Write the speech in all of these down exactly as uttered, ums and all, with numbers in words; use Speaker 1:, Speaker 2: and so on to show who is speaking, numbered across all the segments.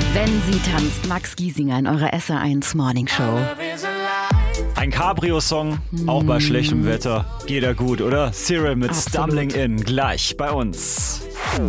Speaker 1: Wenn sie tanzt, Max Giesinger in eurer S R eins Morning Show.
Speaker 2: Ein Cabrio-Song, auch bei schlechtem Wetter. Geht ja gut, oder? Cyril mit
Speaker 1: Absolut.
Speaker 2: Stumbling In, gleich bei uns.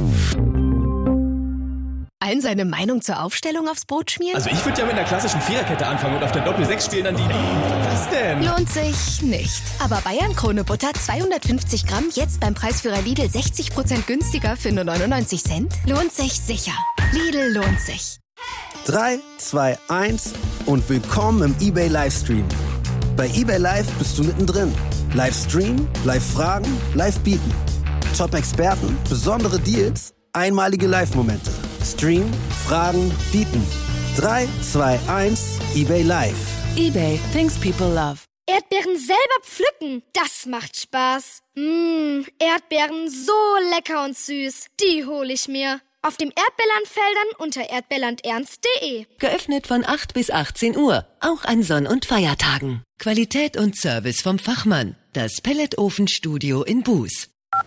Speaker 3: Allen seine Meinung zur Aufstellung aufs Brot schmieren?
Speaker 4: Also ich würde ja mit einer klassischen Viererkette anfangen und auf der Doppel sechs spielen dann die... Was denn?
Speaker 3: Lohnt sich nicht. Aber Bayern Krone Butter zweihundertfünfzig Gramm jetzt beim Preisführer Lidl sechzig Prozent günstiger für nur neunundneunzig Cent? Lohnt sich sicher. Lidl lohnt sich.
Speaker 5: drei, zwei, eins und willkommen im eBay Livestream. Bei eBay Live bist du mittendrin. Livestream, Live-Fragen, Live-Bieten. Top-Experten, besondere Deals, einmalige Live-Momente. Stream, Fragen, Bieten. drei, zwei, eins, eBay Live.
Speaker 1: eBay, things people love.
Speaker 6: Erdbeeren selber pflücken, das macht Spaß. Mmh, Erdbeeren so lecker und süß, die hole ich mir. Auf dem Erdbeerlandfeldern unter erdbeerlandernst punkt de.
Speaker 7: Geöffnet von acht bis achtzehn Uhr, auch an Sonn- und Feiertagen. Qualität und Service vom Fachmann. Das Pelletofenstudio in Buß.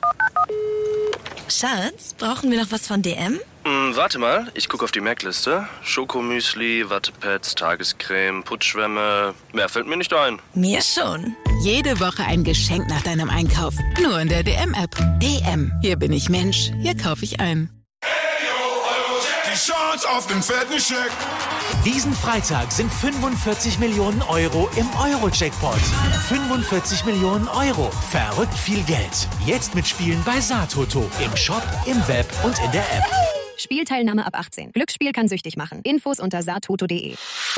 Speaker 3: Schatz, brauchen wir noch was von D M?
Speaker 8: Hm, warte mal, ich gucke auf die Merkliste. Schokomüsli, Wattepads, Tagescreme, Putzschwämme. Mehr fällt mir nicht ein.
Speaker 3: Mir schon.
Speaker 9: Jede Woche ein Geschenk nach deinem Einkauf. Nur in der D M-App. D M. Hier bin ich Mensch. Hier kaufe ich ein.
Speaker 10: Die Chance auf den fetten Scheck.
Speaker 11: Diesen Freitag sind fünfundvierzig Millionen Euro im Euro-Jackpot. fünfundvierzig Millionen Euro. Verrückt viel Geld. Jetzt mitspielen bei Satoto. Im Shop, im Web und in der App.
Speaker 12: Spielteilnahme ab achtzehn. Glücksspiel kann süchtig machen. Infos unter satoto punkt de.